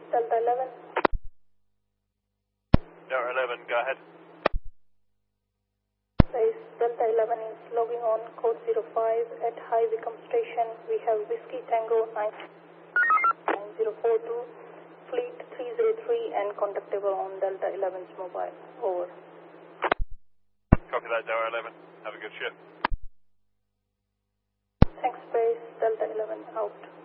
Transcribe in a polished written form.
Delta 11. Delta 11, go ahead. Base Delta 11 is logging on code 05 at High Wycombe Station. We have Whiskey Tango 9042, Fleet 303 and contactable on Delta 11's mobile. Over. Copy that, Delta 11. Have a good shift. Thanks, base Delta 11 out.